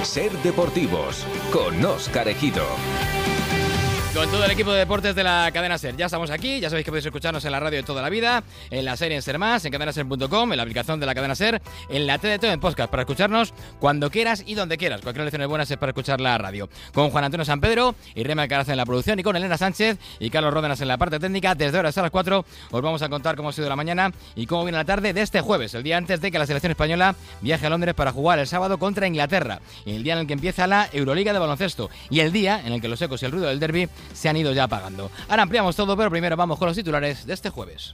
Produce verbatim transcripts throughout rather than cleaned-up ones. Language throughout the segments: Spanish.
Ser Deportivos con Óscar Ejido. Con todo el equipo de deportes de la cadena SER. Ya estamos aquí, ya sabéis que podéis escucharnos en la radio de toda la vida, en la serie en SER más, en cadena ser punto com, en la aplicación de la cadena SER, en la T D T en podcast, para escucharnos cuando quieras y donde quieras. Cualquier lección es buena es para escuchar la radio. Con Juan Antonio San Pedro y Rema Alcaraz en la producción, y con Elena Sánchez y Carlos Ródenas en la parte técnica. Desde ahora hasta las cuatro os vamos a contar cómo ha sido la mañana y cómo viene la tarde de este jueves, el día antes de que la selección española viaje a Londres para jugar el sábado contra Inglaterra, el día en el que empieza la Euroliga de baloncesto y el día en el que los ecos y el ruido del derbi se han ido ya apagando. Ahora ampliamos todo, pero primero vamos con los titulares de este jueves.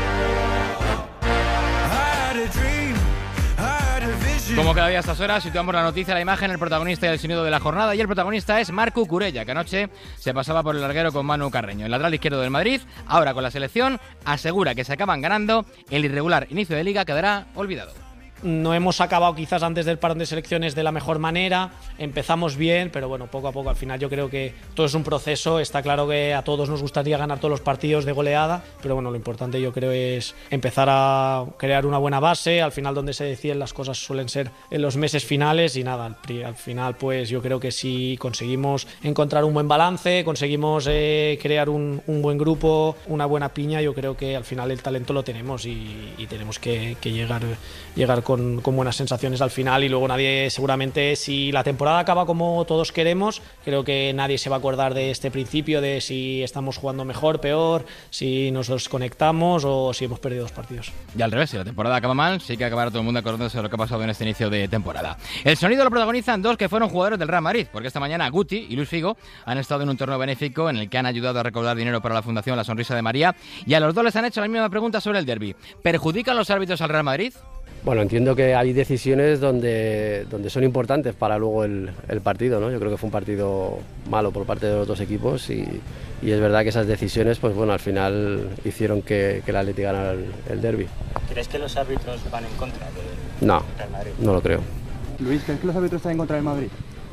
Como cada día a estas horas, situamos la noticia, la imagen, el protagonista y el sonido de la jornada. Y el protagonista es Marc Cucurella, que anoche se pasaba por el larguero con Manu Carreño. El lateral izquierdo del Madrid, ahora con la selección, asegura que se acaban ganando. El irregular inicio de liga quedará olvidado. No hemos acabado quizás antes del parón de selecciones de la mejor manera, empezamos bien, pero bueno, poco a poco al final yo creo que todo es un proceso. Está claro que a todos nos gustaría ganar todos los partidos de goleada, pero bueno, lo importante yo creo es empezar a crear una buena base. Al final donde se deciden las cosas suelen ser en los meses finales y nada, al, al final pues yo creo que si conseguimos encontrar un buen balance, conseguimos eh, crear un, un buen grupo, una buena piña, yo creo que al final el talento lo tenemos y, y tenemos que, que llegar, llegar Con, con buenas sensaciones al final. Y luego nadie, seguramente, si la temporada acaba como todos queremos, creo que nadie se va a acordar de este principio, de si estamos jugando mejor, peor, si nos desconectamos o si hemos perdido dos partidos. Y al revés, si la temporada acaba mal, sí que acabará todo el mundo acordándose de lo que ha pasado en este inicio de temporada. El sonido lo protagonizan dos que fueron jugadores del Real Madrid, porque esta mañana Guti y Luis Figo han estado en un torneo benéfico en el que han ayudado a recaudar dinero para la Fundación La Sonrisa de María, y a los dos les han hecho la misma pregunta sobre el derbi. ¿Perjudican los árbitros al Real Madrid? Bueno, entiendo que hay decisiones donde, donde son importantes para luego el, el partido, ¿no? Yo creo que fue un partido malo por parte de los dos equipos y, y es verdad que esas decisiones, pues bueno, al final hicieron que, que el Atleti ganara el, el derbi. ¿Crees que los árbitros van en contra del no, Real Madrid? No lo creo. Luis, ¿crees que los árbitros están en contra del Madrid?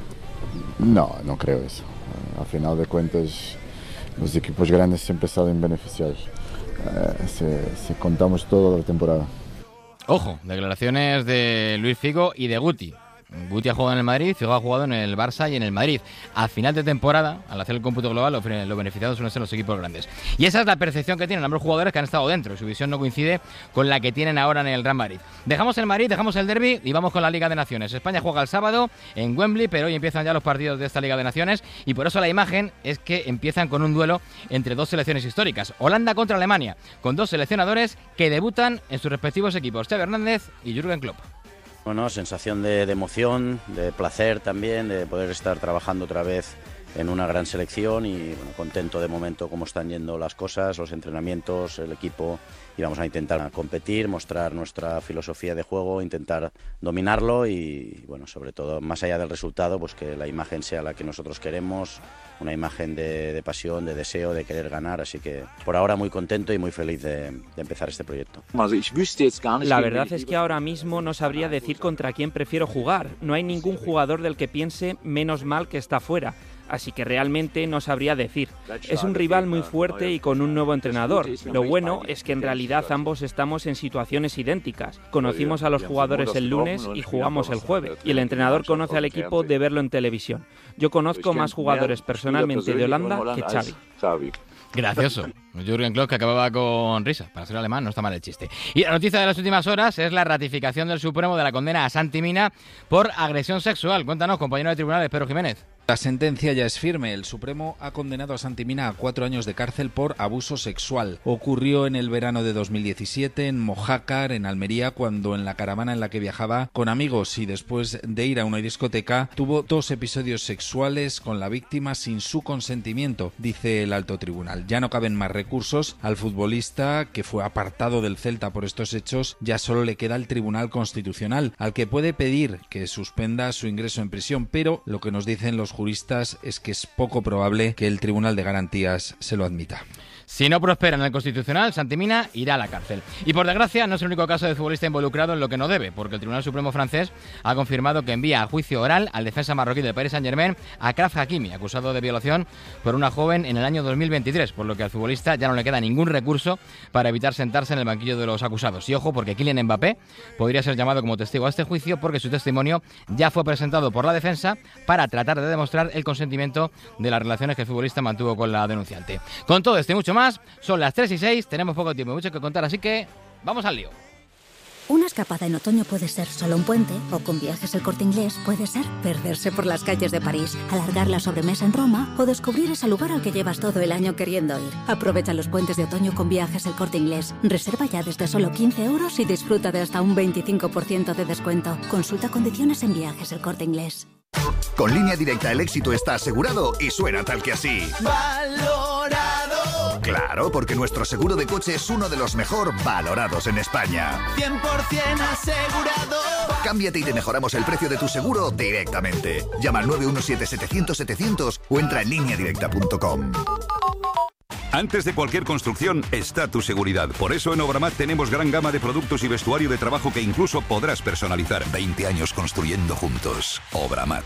No, no creo eso. Al final de cuentas, los equipos grandes siempre salen beneficiados. Eh, si, si contamos toda la temporada. Ojo, declaraciones de Luis Figo y de Guti. Guti ha jugado en el Madrid, Figo ha jugado en el Barça y en el Madrid. A final de temporada, al hacer el cómputo global, los beneficiados suelen ser los equipos grandes. Y esa es la percepción que tienen ambos jugadores que han estado dentro. Su visión no coincide con la que tienen ahora en el Real Madrid. Dejamos el Madrid, dejamos el derbi y vamos con la Liga de Naciones. España juega el sábado en Wembley, pero hoy empiezan ya los partidos de esta Liga de Naciones y por eso la imagen es que empiezan con un duelo entre dos selecciones históricas. Holanda contra Alemania, con dos seleccionadores que debutan en sus respectivos equipos, Xavi Hernández y Jürgen Klopp. Bueno, sensación de, de emoción, de placer también, de poder estar trabajando otra vez en una gran selección y bueno, contento de momento cómo están yendo las cosas, los entrenamientos, el equipo, y vamos a intentar competir, mostrar nuestra filosofía de juego, intentar dominarlo y bueno, sobre todo, más allá del resultado, pues que la imagen sea la que nosotros queremos, una imagen de, de pasión, de deseo, de querer ganar, así que por ahora muy contento y muy feliz de, de empezar este proyecto. La verdad es que ahora mismo no sabría decir contra quién prefiero jugar, no hay ningún jugador del que piense menos mal que está fuera. Así que realmente no sabría decir. Es un rival muy fuerte y con un nuevo entrenador. Lo bueno es que en realidad ambos estamos en situaciones idénticas. Conocimos a los jugadores el lunes y jugamos el jueves. Y el entrenador conoce al equipo de verlo en televisión. Yo conozco más jugadores personalmente de Holanda que Xavi. Gracioso. Jürgen Klopp, que acababa con risas. Para ser alemán no está mal el chiste. Y la noticia de las últimas horas es la ratificación del Supremo de la condena a Santi Mina por agresión sexual. Cuéntanos, compañero de tribunales, Pedro Jiménez. La sentencia ya es firme. El Supremo ha condenado a Santi Mina a cuatro años de cárcel por abuso sexual. Ocurrió en el verano de dos mil diecisiete en Mojácar, en Almería, cuando en la caravana en la que viajaba con amigos y después de ir a una discoteca tuvo dos episodios sexuales con la víctima sin su consentimiento, dice el alto tribunal. Ya no caben más recursos. Al futbolista, que fue apartado del Celta por estos hechos, ya solo le queda el Tribunal Constitucional, al que puede pedir que suspenda su ingreso en prisión, pero lo que nos dicen los juristas es que es poco probable que el Tribunal de Garantías se lo admita. Si no prospera en el Constitucional, Santi Mina irá a la cárcel. Y por desgracia, no es el único caso de futbolista involucrado en lo que no debe, porque el Tribunal Supremo francés ha confirmado que envía a juicio oral al defensa marroquí del Paris Saint-Germain, Achraf Hakimi, acusado de violación por una joven en el año dos mil veintitrés, por lo que al futbolista ya no le queda ningún recurso para evitar sentarse en el banquillo de los acusados. Y ojo, porque Kylian Mbappé podría ser llamado como testigo a este juicio, porque su testimonio ya fue presentado por la defensa para tratar de demostrar el consentimiento de las relaciones que el futbolista mantuvo con la denunciante. Con todo esto y mucho más, son las tres y seis, tenemos poco tiempo y mucho que contar, así que vamos al lío. Una escapada en otoño puede ser solo un puente, o con Viajes El Corte Inglés puede ser perderse por las calles de París, alargar la sobremesa en Roma o descubrir ese lugar al que llevas todo el año queriendo ir. Aprovecha los puentes de otoño con Viajes El Corte Inglés. Reserva ya desde solo quince euros y disfruta de hasta un veinticinco por ciento de descuento. Consulta condiciones en Viajes El Corte Inglés. Con Línea Directa el éxito está asegurado y suena tal que así. ¡Valorado! Claro, porque nuestro seguro de coche es uno de los mejor valorados en España. cien por ciento asegurado. Cámbiate y te mejoramos el precio de tu seguro directamente. Llama al nueve uno siete setecientos setecientos o entra en línea directa punto com. Antes de cualquier construcción está tu seguridad. Por eso en Obramat tenemos gran gama de productos y vestuario de trabajo que incluso podrás personalizar. veinte años construyendo juntos. Obramat.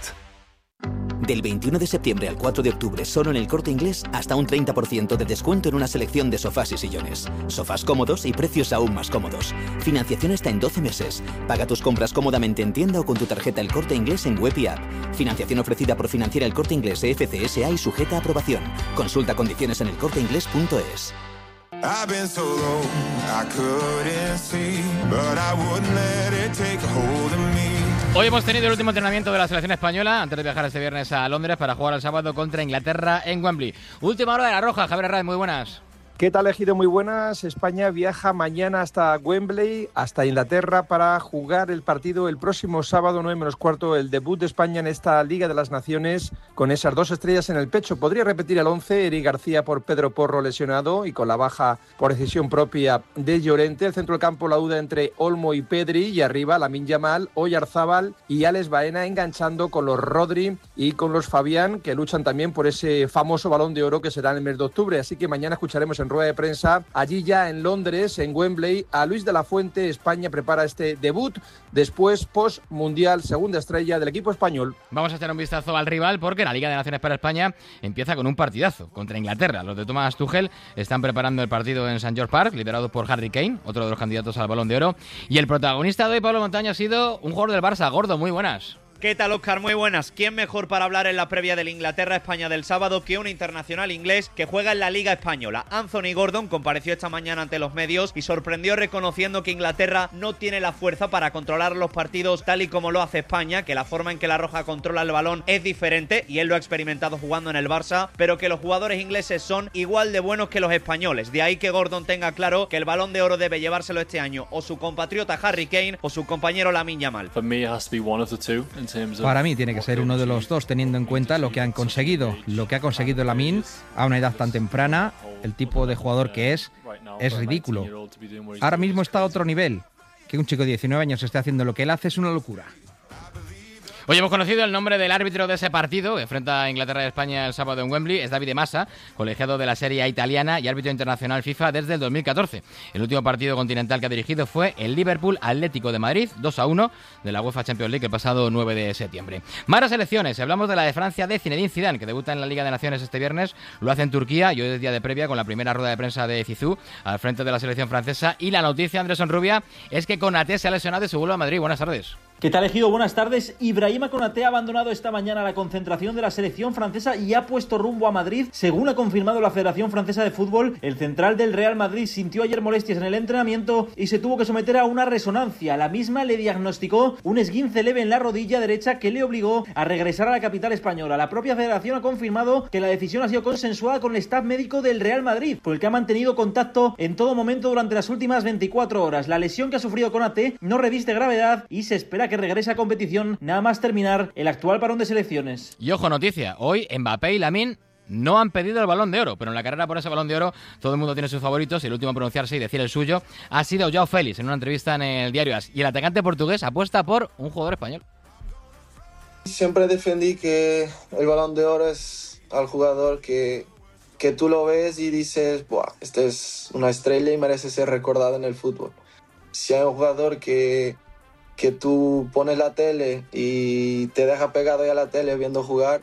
Del veintiuno de septiembre al cuatro de octubre, solo en El Corte Inglés, hasta un treinta por ciento de descuento en una selección de sofás y sillones. Sofás cómodos y precios aún más cómodos. Financiación hasta en doce meses. Paga tus compras cómodamente en tienda o con tu tarjeta El Corte Inglés en web y app. Financiación ofrecida por Financiera El Corte Inglés E F C S A y sujeta a aprobación. Consulta condiciones en el corte inglés punto es. I've been so low, I couldn't see, but I wouldn't let it take a hold of me. Hoy hemos tenido el último entrenamiento de la selección española antes de viajar este viernes a Londres para jugar el sábado contra Inglaterra en Wembley. Última hora de la Roja, Javier Herrera, muy buenas. ¿Qué tal, Ejido? Muy buenas. España viaja mañana hasta Wembley, hasta Inglaterra, para jugar el partido el próximo sábado, nueve menos cuarto, el debut de España en esta Liga de las Naciones, con esas dos estrellas en el pecho. Podría repetir el once, Eric García por Pedro Porro lesionado y con la baja por decisión propia de Llorente. El centro del campo, la duda entre Olmo y Pedri, y arriba Lamine Yamal, Oyarzábal y Alex Baena, enganchando con los Rodri y con los Fabián, que luchan también por ese famoso Balón de Oro que será en el mes de octubre. Así que mañana escucharemos en rueda de prensa, allí ya en Londres, en Wembley, a Luis de la Fuente. España prepara este debut después post-mundial, segunda estrella del equipo español. Vamos a echar un vistazo al rival, porque la Liga de Naciones para España empieza con un partidazo contra Inglaterra. Los de Thomas Tuchel están preparando el partido en Saint George Park, liderado por Harry Kane, otro de los candidatos al Balón de Oro, y el protagonista de hoy, Pablo Montaño, ha sido un jugador del Barça. Gordo, muy buenas. ¿Qué tal, Óscar? Muy buenas. ¿Quién mejor para hablar en la previa del Inglaterra-España del sábado que un internacional inglés que juega en la Liga Española? Anthony Gordon compareció esta mañana ante los medios y sorprendió reconociendo que Inglaterra no tiene la fuerza para controlar los partidos tal y como lo hace España, que la forma en que la Roja controla el balón es diferente y él lo ha experimentado jugando en el Barça, pero que los jugadores ingleses son igual de buenos que los españoles. De ahí que Gordon tenga claro que el Balón de Oro debe llevárselo este año o su compatriota Harry Kane o su compañero Lamine Yamal. Para mí tiene que ser uno de los dos, teniendo en cuenta lo que han conseguido. Lo que ha conseguido Lamine a una edad tan temprana, el tipo de jugador que es, es ridículo. Ahora mismo está a otro nivel. Que un chico de diecinueve años esté haciendo lo que él hace es una locura. Hoy hemos conocido el nombre del árbitro de ese partido que enfrenta a Inglaterra y España el sábado en Wembley. Es Davide Massa, colegiado de la Serie A italiana y árbitro internacional FIFA desde el dos mil catorce. El último partido continental que ha dirigido fue el Liverpool Atlético de Madrid, dos a uno, de la UEFA Champions League el pasado nueve de septiembre. Malas elecciones. Hablamos de la de Francia de Zinedine Zidane, que debuta en la Liga de Naciones este viernes. Lo hace en Turquía y hoy es día de previa con la primera rueda de prensa de Zizou al frente de la selección francesa. Y la noticia, Andrés Onrubia, es que Konaté se ha lesionado y se vuelve a Madrid. Buenas tardes. ¿Qué tal, Ejido? Buenas tardes. Ibrahima Konaté ha abandonado esta mañana la concentración de la selección francesa y ha puesto rumbo a Madrid. Según ha confirmado la Federación Francesa de Fútbol, el central del Real Madrid sintió ayer molestias en el entrenamiento y se tuvo que someter a una resonancia. La misma le diagnosticó un esguince leve en la rodilla derecha que le obligó a regresar a la capital española. La propia Federación ha confirmado que la decisión ha sido consensuada con el staff médico del Real Madrid, por el que ha mantenido contacto en todo momento durante las últimas veinticuatro horas. La lesión que ha sufrido Konaté no reviste gravedad y se espera que regrese a competición nada más terminar el actual parón de selecciones. Y ojo, noticia, hoy Mbappé y Lamine no han pedido el Balón de Oro, pero en la carrera por ese Balón de Oro todo el mundo tiene sus favoritos y el último a pronunciarse y decir el suyo ha sido Joao Félix en una entrevista en el diario AS. Y el atacante portugués apuesta por un jugador español. Siempre defendí que el Balón de Oro es al jugador que que tú lo ves y dices, buah, este es una estrella y merece ser recordado en el fútbol. Si hay un jugador que, que tú pones la tele y te deja pegado ahí a la tele viendo jugar,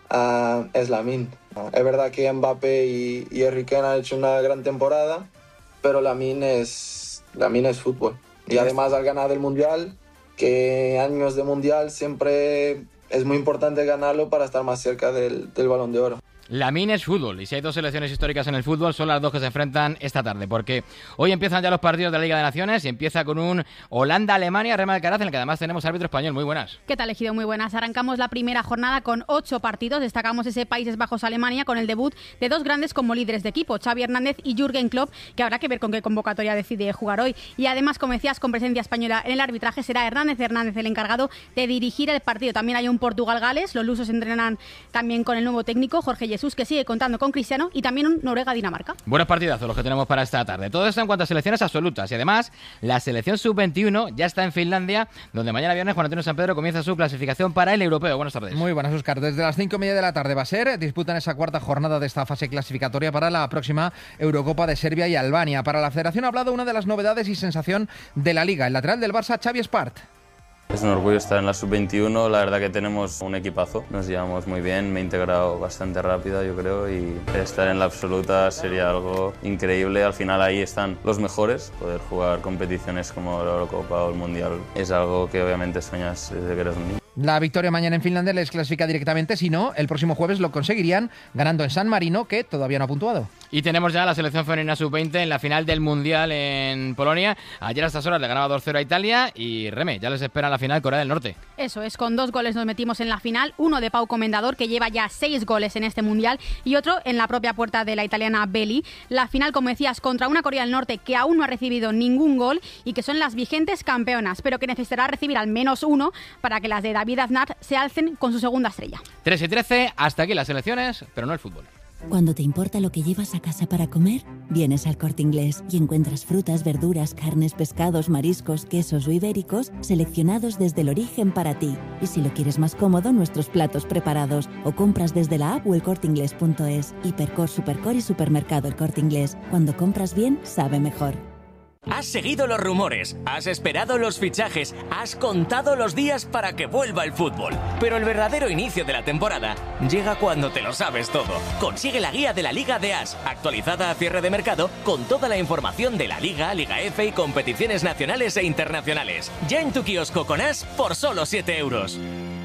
uh, es Lamine. Es verdad que Mbappé y, y Harry Kane han hecho una gran temporada, pero Lamine es, Lamine es fútbol. Y además al ganar el Mundial, que años de Mundial siempre es muy importante ganarlo para estar más cerca del, del Balón de Oro. Lamine es fútbol, y si hay dos selecciones históricas en el fútbol, son las dos que se enfrentan esta tarde, porque hoy empiezan ya los partidos de la Liga de Naciones y empieza con un Holanda-Alemania, Rema Alcaraz, en el que además tenemos árbitro español. Muy buenas. ¿Qué tal, Ejido? Muy buenas. Arrancamos la primera jornada con ocho partidos. Destacamos ese Países Bajos-Alemania con el debut de dos grandes como líderes de equipo, Xavi Hernández y Jürgen Klopp, que habrá que ver con qué convocatoria decide jugar hoy. Y además, como decías, con presencia española en el arbitraje, será Hernández Hernández el encargado de dirigir el partido. También hay un Portugal-Gales, los lusos entrenan también con el nuevo técnico, Jorge Jesús, que sigue contando con Cristiano, y también un Noruega-Dinamarca. Buenos partidazos los que tenemos para esta tarde. Todo esto en cuanto a selecciones absolutas. Y además, la selección sub veintiuno ya está en Finlandia, donde mañana viernes Juan Antonio Sampedro comienza su clasificación para el europeo. Buenas tardes. Muy buenas, Óscar. Desde las cinco y media de la tarde va a ser. Disputan esa cuarta jornada de esta fase clasificatoria para la próxima Eurocopa de Serbia y Albania. Para la Federación ha hablado una de las novedades y sensación de la Liga, el lateral del Barça, Xavi Espart. Es un orgullo estar en la sub veintiuno, la verdad que tenemos un equipazo, nos llevamos muy bien, me he integrado bastante rápido yo creo, y estar en la absoluta sería algo increíble. Al final ahí están los mejores, poder jugar competiciones como la Eurocopa o el Mundial es algo que obviamente sueñas desde que eres un niño. La victoria mañana en Finlandia les clasifica directamente, si no, el próximo jueves lo conseguirían ganando en San Marino, que todavía no ha puntuado. Y tenemos ya la selección femenina sub veinte en la final del Mundial en Polonia. Ayer a estas horas le ganaba dos cero a Italia y Reme, ya les espera la final Corea del Norte. Eso es, con dos goles nos metimos en la final, uno de Pau Comendador, que lleva ya seis goles en este Mundial, y otro en la propia puerta de la italiana Belli. La final, como decías, contra una Corea del Norte que aún no ha recibido ningún gol y que son las vigentes campeonas, pero que necesitará recibir al menos uno para que las de David Aznar se alcen con su segunda estrella. tres y trece, hasta aquí las selecciones, pero no el fútbol. Cuando te importa lo que llevas a casa para comer, vienes al Corte Inglés y encuentras frutas, verduras, carnes, pescados, mariscos, quesos o ibéricos seleccionados desde el origen para ti. Y si lo quieres más cómodo, nuestros platos preparados, o compras desde la app o el corte inglés punto es. Hipercor, Supercor y Supermercado El Corte Inglés. Cuando compras bien, sabe mejor. Has seguido los rumores, has esperado los fichajes, has contado los días para que vuelva el fútbol. Pero el verdadero inicio de la temporada llega cuando te lo sabes todo. Consigue la guía de la Liga de As, actualizada a cierre de mercado, con toda la información de la Liga, Liga F y competiciones nacionales e internacionales. Ya en tu kiosco con As por solo siete euros.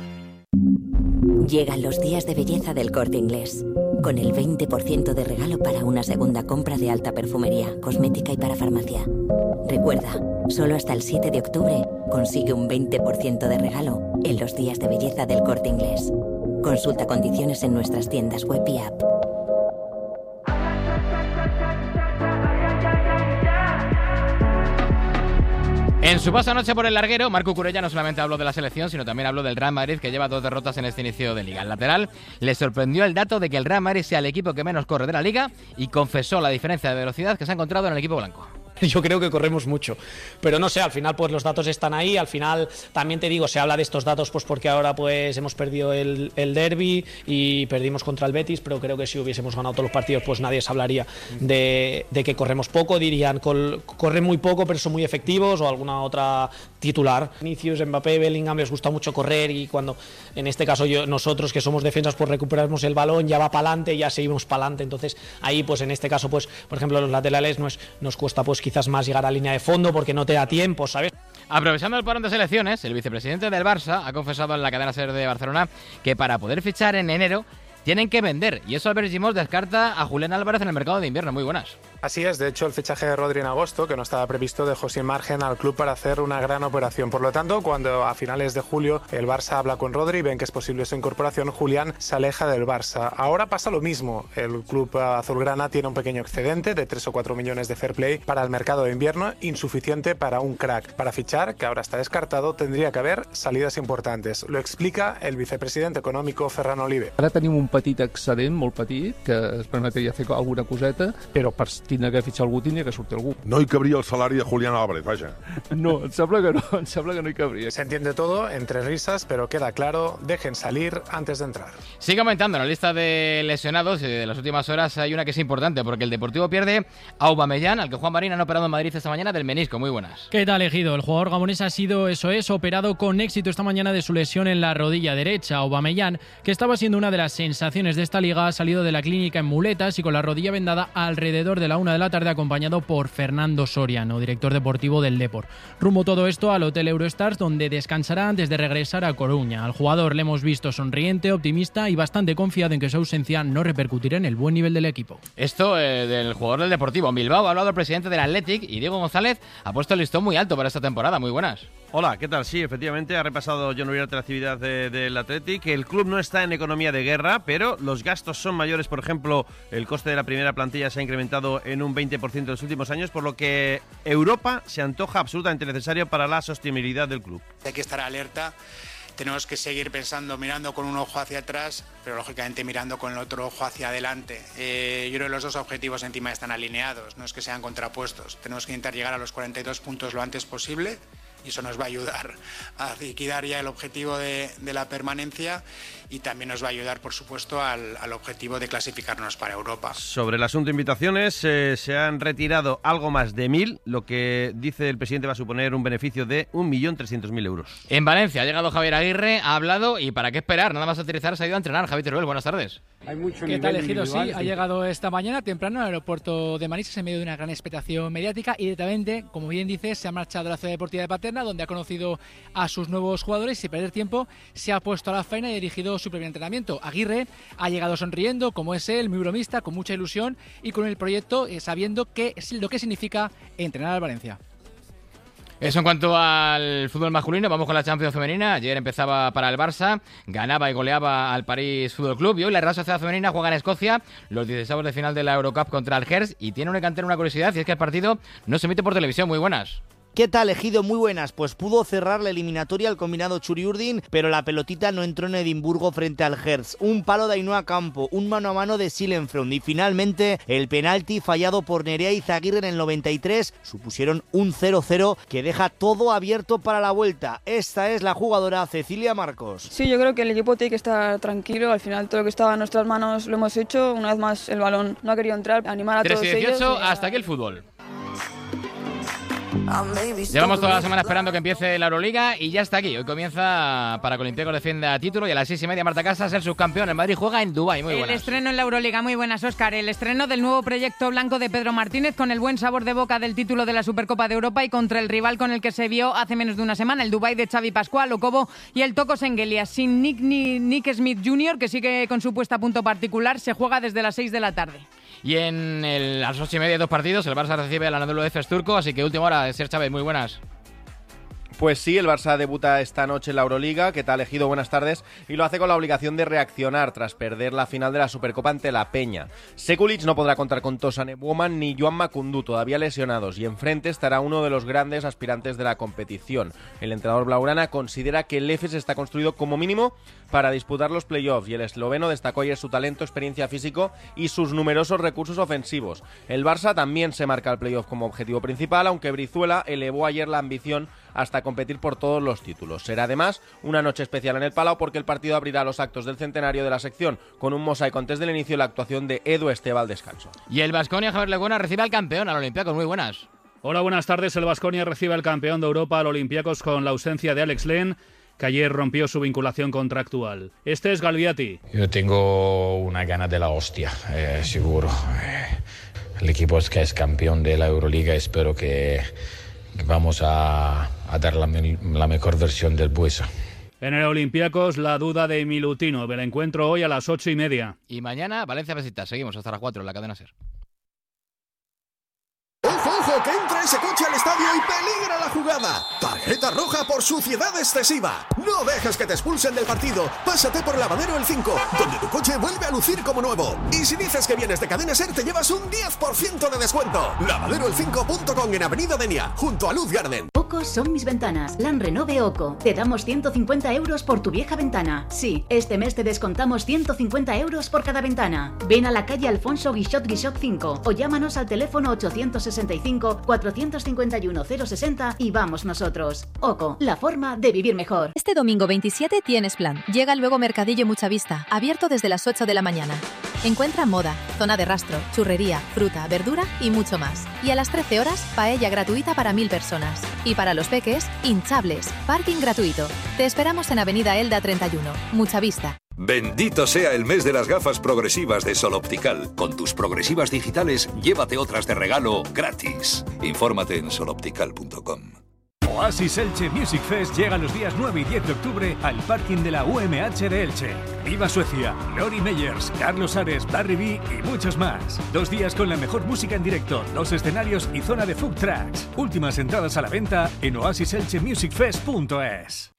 Llegan los días de belleza del Corte Inglés, con el veinte por ciento de regalo para una segunda compra de alta perfumería, cosmética y para farmacia. Recuerda, solo hasta el siete de octubre consigue un veinte por ciento de regalo en los días de belleza del Corte Inglés. Consulta condiciones en nuestras tiendas web y app. En su paso anoche por el larguero, Marco Curella no solamente habló de la selección, sino también habló del Real Madrid, que lleva dos derrotas en este inicio de Liga. El lateral le sorprendió el dato de que el Real Madrid sea el equipo que menos corre de la Liga y confesó la diferencia de velocidad que se ha encontrado en el equipo blanco. Yo creo que corremos mucho, pero no sé, al final pues los datos están ahí, al final también te digo, se habla de estos datos pues porque ahora pues hemos perdido el, el derbi y perdimos contra el Betis, pero creo que si hubiésemos ganado todos los partidos pues nadie se hablaría de, de que corremos poco, dirían col, corren muy poco pero son muy efectivos, o alguna otra titular. Vinicius, Mbappé, Bellingham les gusta mucho correr, y cuando en este caso yo, nosotros que somos defensas pues recuperamos el balón, ya va para adelante, ya seguimos para adelante, entonces ahí pues en este caso pues por ejemplo los laterales nos, nos cuesta pues quizás más llegar a línea de fondo porque no te da tiempo, ¿sabes? Aprovechando el parón de selecciones, el vicepresidente del Barça ha confesado en la cadena SER de Barcelona que para poder fichar en enero tienen que vender, y eso Albert Gimos descarta a Julián Álvarez en el mercado de invierno. Muy buenas. Así es, de hecho el fichaje de Rodri en agosto, que no estaba previsto, dejó sin margen al club para hacer una gran operación. Por lo tanto, cuando a finales de julio el Barça habla con Rodri y ven que es posible su incorporación, Julián se aleja del Barça. Ahora pasa lo mismo, el club azulgrana tiene un pequeño excedente de tres o cuatro millones de fair play para el mercado de invierno, insuficiente para un crack. Para fichar, que ahora está descartado, tendría que haber salidas importantes. Lo explica el vicepresidente económico Ferran Olive. Ara tenim un petit excedent, molt petit, que es permetria fer alguna coseta, però per tindrà que fitxar algú, tindrà que sortir algú. No hi cabria el salari de Julián Álvarez, vaja. No, em sembla que no, em sembla que no hi cabria. Se entiende todo, entre risas, pero queda claro, dejen salir antes de entrar. Sigue aumentando en la lista de lesionados de las últimas horas. Hay una que es importante, porque el Deportivo pierde a Aubameyang, al que Juan Marín han operado en Madrid esta mañana del menisco. Muy buenas. ¿Qué tal, Ejido? El jugador gabonés ha sido, eso es, operado con éxito esta mañana de su lesión en la rodilla derecha. Aubameyang, que estaba siendo una de las sensaciones de esta liga, ha salido de la clínica en muletas y con la rodilla vendada alrededor de la una de la tarde, acompañado por Fernando Soriano, director deportivo del Depor. Rumbo todo esto al Hotel Eurostars, donde descansará antes de regresar a Coruña. Al jugador le hemos visto sonriente, optimista y bastante confiado en que su ausencia no repercutirá en el buen nivel del equipo. Esto eh, del jugador del Deportivo. En Bilbao ha hablado el presidente del Athletic y Diego González ha puesto el listón muy alto para esta temporada. Muy buenas. Hola, ¿qué tal? Sí, efectivamente, ha repasado John Uriarte la actividad de, del Athletic. El club no está en economía de guerra, pero los gastos son mayores. Por ejemplo, el coste de la primera plantilla se ha incrementado en un veinte por ciento en los últimos años, por lo que Europa se antoja absolutamente necesario para la sostenibilidad del club. Hay que estar alerta. Tenemos que seguir pensando, mirando con un ojo hacia atrás, pero lógicamente mirando con el otro ojo hacia adelante. Eh, yo creo que los dos objetivos encima están alineados, no es que sean contrapuestos. Tenemos que intentar llegar a los cuarenta y dos puntos lo antes posible y eso nos va a ayudar a liquidar ya el objetivo de, de la permanencia y también nos va a ayudar, por supuesto, al, al objetivo de clasificarnos para Europa. Sobre el asunto de invitaciones, eh, se han retirado algo más de mil, lo que dice el presidente va a suponer un beneficio de un millón trescientos mil euros. En Valencia ha llegado Javier Aguirre, ha hablado y ¿para qué esperar? Nada más aterrizar se ha ido a entrenar. Javier Teruel, buenas tardes. Hay mucho ¿Qué tal, Ejido? Sí, ha llegado esta mañana temprano al aeropuerto de Manises en medio de una gran expectación mediática y directamente, como bien dices, se ha marchado a la ciudad deportiva de Paterna, donde ha conocido a sus nuevos jugadores y sin perder tiempo se ha puesto a la faena y ha dirigido su primer entrenamiento. Aguirre ha llegado sonriendo, como es él, muy bromista, con mucha ilusión y con el proyecto eh, sabiendo qué es lo que significa entrenar al Valencia. Eso en cuanto al fútbol masculino. Vamos con la Champions femenina. Ayer empezaba para el Barça, ganaba y goleaba al París Fútbol Club y hoy la Real Sociedad femenina juega en Escocia los dieciséis de final de la Eurocup contra el Hertz y tiene una cantera una curiosidad y es que el partido no se emite por televisión. Muy buenas. ¿Qué tal, Ejido? Muy buenas. Pues pudo cerrar la eliminatoria el combinado Churi-Urdin, pero la pelotita no entró en Edimburgo frente al Hertz. Un palo de Ainhoa Campo, un mano a mano de Silenfront y finalmente el penalti fallado por Nerea Izaguirre en el noventa y tres supusieron un cero cero que deja todo abierto para la vuelta. Esta es la jugadora Cecilia Marcos. Sí, yo creo que el equipo tiene que estar tranquilo. Al final todo lo que estaba en nuestras manos lo hemos hecho. Una vez más el balón no ha querido entrar. Animar a todos ellos. tres y dieciocho, hasta aquí el fútbol. Llevamos toda la semana esperando que empiece la Euroliga y ya está aquí. Hoy comienza para que Olympiacos defienda título y a las seis y media Marta Casas, el subcampeón. El Madrid juega en Dubái. Muy buenas. El estreno en la Euroliga. Muy buenas, Óscar. El estreno del nuevo proyecto blanco de Pedro Martínez con el buen sabor de boca del título de la Supercopa de Europa y contra el rival con el que se vio hace menos de una semana, el Dubái de Xavi Pascual, Okobo y el Toko Sengelia. Sin Nick, ni Nick Smith junior, que sigue con su puesta a punto particular, se juega desde las seis de la tarde. Y en el, a las ocho y media, dos partidos, el Barça recibe al Anadolu Efes turco, así que última hora, Ser Chávez, muy buenas. Pues sí, el Barça debuta esta noche en la Euroliga. ¿Qué tal, Ejido? Buenas tardes. Y lo hace con la obligación de reaccionar tras perder la final de la Supercopa ante la Peña. Sekulic no podrá contar con Tosan Ebwoman ni Joan Makundu, todavía lesionados, y enfrente estará uno de los grandes aspirantes de la competición. El entrenador blaugrana considera que el Efes está construido como mínimo para disputar los playoffs y el esloveno destacó ayer su talento, experiencia físico y sus numerosos recursos ofensivos. El Barça también se marca el playoff como objetivo principal, aunque Brizuela elevó ayer la ambición hasta competir por todos los títulos. Será además una noche especial en el Palau porque el partido abrirá los actos del centenario de la sección con un mosaico antes del inicio de la actuación de Edu Esteve al descanso. Y el Baskonia, Javier Legona, recibe al campeón, al Olympiacos. Muy buenas. Hola, buenas tardes. El Baskonia recibe al campeón de Europa, al Olympiacos, con la ausencia de Alex Len, que ayer rompió su vinculación contractual. Este es Galviati. Yo tengo una gana de la hostia, eh, seguro. Eh, el equipo es que es campeón de la Euroliga, espero que, que vamos a, a dar la, la mejor versión del Buesa. En el Olympiacos, la duda de Milutinov. El encuentro hoy a las ocho y media. Y mañana, Valencia Besiktas. Seguimos hasta las cuatro en la cadena SER. ¡Ojo, ojo! ¡Que entra ese coche al estadio y peligra la jugada! Tarjeta roja por suciedad excesiva. No dejes que te expulsen del partido. Pásate por Lavadero El cinco, donde tu coche vuelve a lucir como nuevo. Y si dices que vienes de Cadena SER, te llevas un diez por ciento de descuento. Lavadero el cinco punto com en Avenida Denia, junto a Luz Garden. Oco son mis ventanas. Plan Renove Oco. Te damos ciento cincuenta euros por tu vieja ventana. Sí, este mes te descontamos ciento cincuenta euros por cada ventana. Ven a la calle Alfonso Guixot Guixot cinco o llámanos al teléfono ochocientos sesenta y cinco, cuatrocientos cincuenta y uno, cero sesenta y vamos nosotros. Oco, la forma de vivir mejor. Este domingo veintisiete tienes plan. Llega luego Mercadillo Mucha Vista, abierto desde las ocho de la mañana. Encuentra moda, zona de rastro, churrería, fruta, verdura y mucho más. Y a las trece horas, paella gratuita para mil personas. Y para los peques, hinchables, parking gratuito. Te esperamos en Avenida Elda treinta y uno, Mucha Vista. Bendito sea el mes de las gafas progresivas de Sol Optical. Con tus progresivas digitales, llévate otras de regalo gratis. Infórmate en sol optical punto com. Oasis Elche Music Fest llega los días nueve y diez de octubre al parking de la U M H de Elche. Viva Suecia, Lori Meyers, Carlos Ares, Barry B y muchos más. Dos días con la mejor música en directo, dos escenarios y zona de food trucks. Últimas entradas a la venta en oasis elche music fest punto es.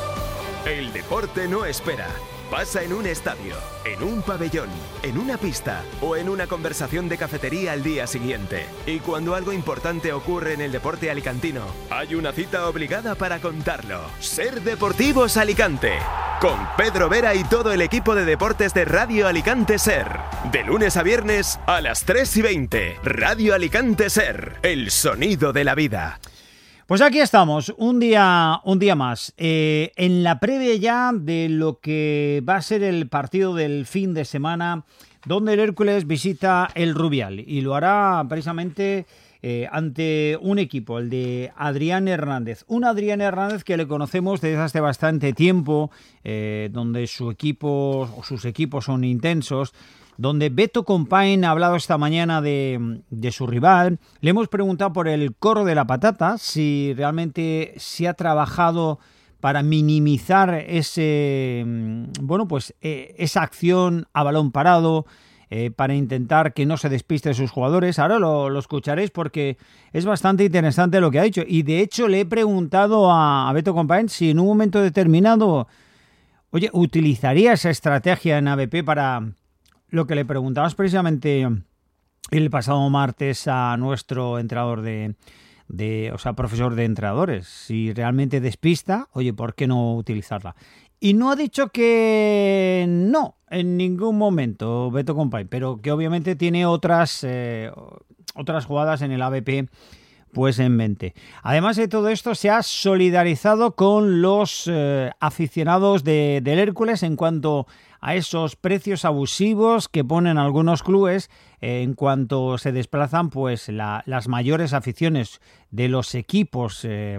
El deporte no espera. Pasa en un estadio, en un pabellón, en una pista o en una conversación de cafetería al día siguiente. Y cuando algo importante ocurre en el deporte alicantino, hay una cita obligada para contarlo. Ser Deportivos Alicante, con Pedro Vera y todo el equipo de deportes de Radio Alicante Ser. De lunes a viernes a las tres y veinte. Radio Alicante Ser, el sonido de la vida. Pues aquí estamos, un día, un día más, eh, en la previa ya de lo que va a ser el partido del fin de semana, donde el Hércules visita el Rubial y lo hará precisamente eh, ante un equipo, el de Adrián Hernández. Un Adrián Hernández que le conocemos desde hace bastante tiempo, eh, donde su equipo o sus equipos son intensos, donde Beto Compain ha hablado esta mañana de, de su rival. Le hemos preguntado por el Corro de la Patata, si realmente se ha trabajado para minimizar ese, bueno, pues eh, esa acción a balón parado, eh, para intentar que no se despisten sus jugadores. Ahora lo, lo escucharéis porque es bastante interesante lo que ha dicho. Y de hecho le he preguntado a, a Beto Compain si en un momento determinado, oye, utilizaría esa estrategia en A B P para... Lo que le preguntabas precisamente el pasado martes a nuestro entrenador de, de, o sea, profesor de entrenadores, si realmente despista, oye, ¿por qué no utilizarla? Y no ha dicho que no, en ningún momento, Beto Compain, pero que obviamente tiene otras, eh, otras jugadas en el A B P pues en mente. Además de todo esto, se ha solidarizado con los eh, aficionados de, del Hércules en cuanto a esos precios abusivos que ponen algunos clubes eh, en cuanto se desplazan pues la, las mayores aficiones de los equipos eh,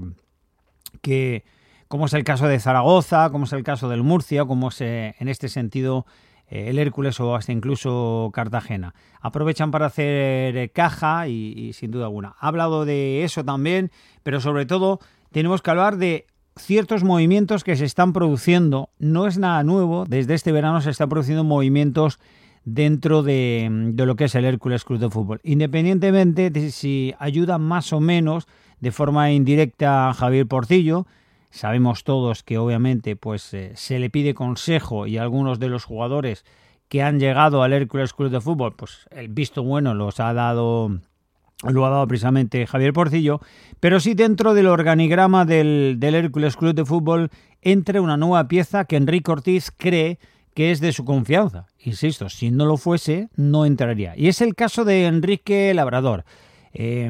que, como es el caso de Zaragoza, como es el caso del Murcia, como es eh, en este sentido eh, el Hércules o hasta incluso Cartagena. Aprovechan para hacer eh, caja y, y sin duda alguna. Ha hablado de eso también, pero sobre todo tenemos que hablar de ciertos movimientos que se están produciendo. No es nada nuevo, desde este verano se están produciendo movimientos dentro de, de lo que es el Hércules Club de Fútbol, independientemente de si ayuda más o menos de forma indirecta a Javier Portillo. Sabemos todos que obviamente pues eh, se le pide consejo y algunos de los jugadores que han llegado al Hércules Club de Fútbol, pues el visto bueno los ha dado lo ha dado precisamente Javier Portillo, pero sí dentro del organigrama del, del Hércules Club de Fútbol entra una nueva pieza que Enrique Ortiz cree que es de su confianza. Insisto, si no lo fuese, no entraría. Y es el caso de Enrique Labrador, eh,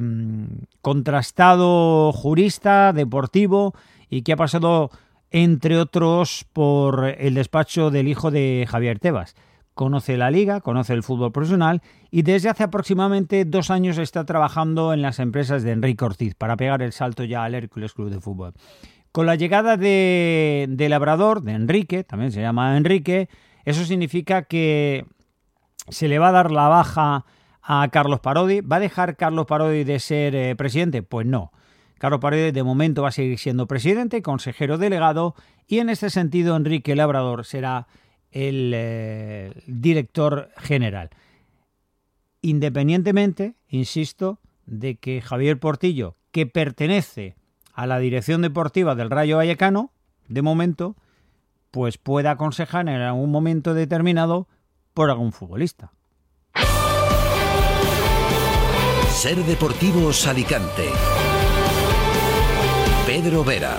contrastado jurista, deportivo, y que ha pasado, entre otros, por el despacho del hijo de Javier Tebas. Conoce la liga, conoce el fútbol profesional y desde hace aproximadamente dos años está trabajando en las empresas de Enrique Ortiz para pegar el salto ya al Hércules Club de Fútbol. Con la llegada de, de Labrador, de Enrique, también se llama Enrique, eso significa que se le va a dar la baja a Carlos Parodi. ¿Va a dejar Carlos Parodi de ser eh, presidente? Pues no. Carlos Parodi de momento va a seguir siendo presidente, consejero delegado, y en este sentido Enrique Labrador será el eh, director general. Independientemente, insisto, de que Javier Portillo, que pertenece a la dirección deportiva del Rayo Vallecano, de momento, pues pueda aconsejar en algún momento determinado por algún futbolista. Ser Deportivos Alicante. Pedro Vera.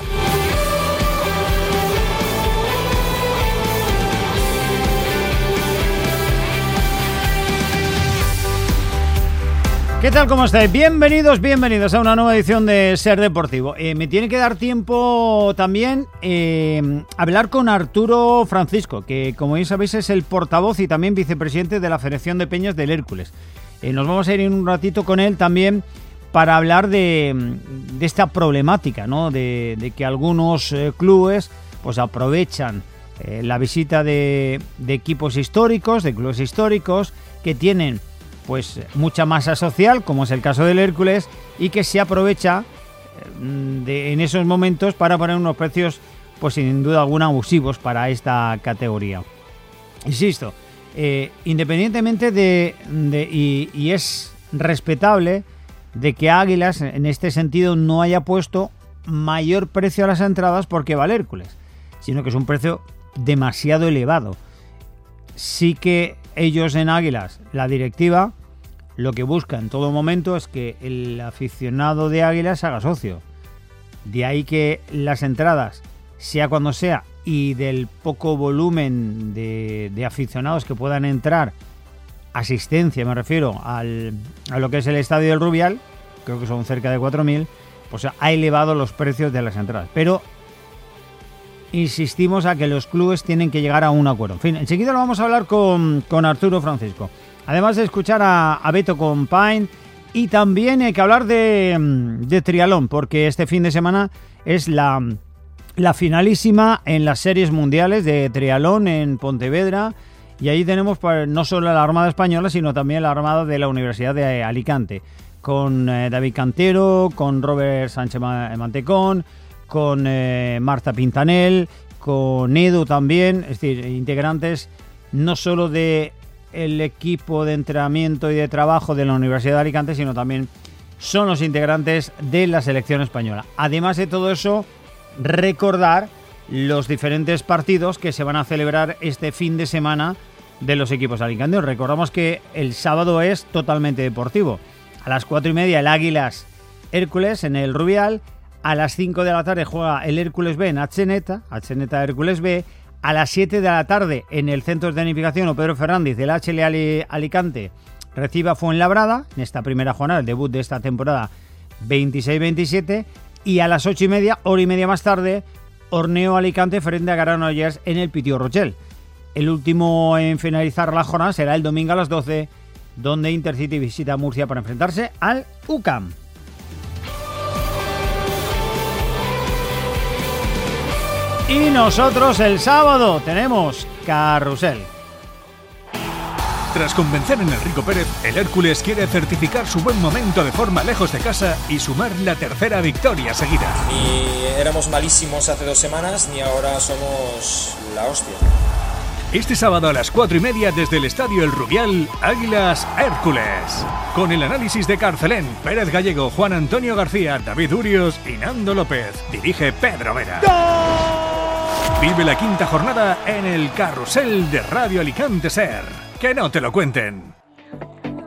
¿Qué tal? ¿Cómo estáis? Bienvenidos, bienvenidos a una nueva edición de Ser Deportivo. Eh, me tiene que dar tiempo también eh, hablar con Arturo Francisco, que como bien sabéis es el portavoz y también vicepresidente de la Federación de Peñas del Hércules. Eh, nos vamos a ir en un ratito con él también para hablar de, de esta problemática, ¿no? De, de que algunos eh, clubes pues aprovechan eh, la visita de, de equipos históricos, de clubes históricos que tienen pues mucha masa social, como es el caso del Hércules, y que se aprovecha de, en esos momentos para poner unos precios, pues sin duda alguna, abusivos para esta categoría. Insisto, eh, independientemente de, de y, y es respetable de que Águilas, en este sentido, no haya puesto mayor precio a las entradas porque va el Hércules, sino que es un precio demasiado elevado. Sí que ellos en Águilas, la directiva, lo que busca en todo momento es que el aficionado de Águilas se haga socio. De ahí que las entradas, sea cuando sea, y del poco volumen de, de aficionados que puedan entrar, asistencia me refiero al, a lo que es el Estadio del Rubial, creo que son cerca de cuatro mil, pues ha elevado los precios de las entradas. Pero insistimos a que los clubes tienen que llegar a un acuerdo. En fin, enseguida lo vamos a hablar con, con Arturo Francisco. Además de escuchar a, a Beto Compain, y también hay que hablar de, de triatlón, porque este fin de semana es la, la finalísima en las series mundiales de triatlón en Pontevedra, y ahí tenemos pues, no solo la Armada Española, sino también la Armada de la Universidad de Alicante, con eh, David Cantero, con Robert Sánchez Mantecón, con eh, Marta Pintanel, con Edu también, es decir, integrantes no solo del equipo de entrenamiento y de trabajo de la Universidad de Alicante, sino también son los integrantes de la selección española. Además de todo eso, recordar los diferentes partidos que se van a celebrar este fin de semana de los equipos alicanteños. Recordamos que el sábado es totalmente deportivo. A las cuatro y media el Águilas Hércules en el Rubial. A las cinco de la tarde juega el Hércules B en Atzeneta, Atzeneta Hércules B. A las siete de la tarde en el Centro de Tecnificación o Pedro Fernández del H L Ali Alicante recibe a Fuenlabrada en esta primera jornada, el debut de esta temporada veintiséis veintisiete. Y a las ocho y media, hora y media más tarde, Orneo Alicante frente a Granollers en el Pitió Rochel. El último en finalizar la jornada será el domingo a las doce, donde Intercity visita Murcia para enfrentarse al U C A M. Y nosotros el sábado tenemos Carrusel. Tras convencer en Enrico Pérez, el Hércules quiere certificar su buen momento de forma lejos de casa y sumar la tercera victoria seguida. Ni éramos malísimos hace dos semanas, ni ahora somos la hostia. Este sábado a las cuatro y media desde el Estadio El Rubial, Águilas Hércules. Con el análisis de Carcelén, Pérez Gallego, Juan Antonio García, David Urios y Nando López. Dirige Pedro Vera. ¡Gol! Vive la quinta jornada en el Carrusel de Radio Alicante Ser. Que no te lo cuenten.